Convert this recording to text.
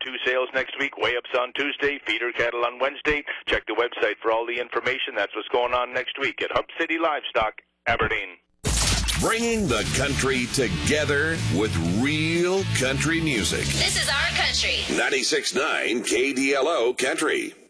2 sales next week, weigh-ups on Tuesday, feeder cattle on Wednesday. Check the website for all the information. That's what's going on next week at Hub City Livestock, Aberdeen. Bringing the country together with real country music. This is our country. 96.9 KDLO Country.